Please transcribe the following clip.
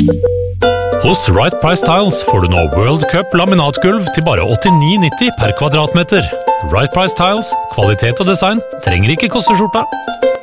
Hos Right Price Tiles får du nå World Cup laminatgulv til bare 89,90 per kvadratmeter. Right Price Tiles, kvalitet og design trenger ikke koste skjorta.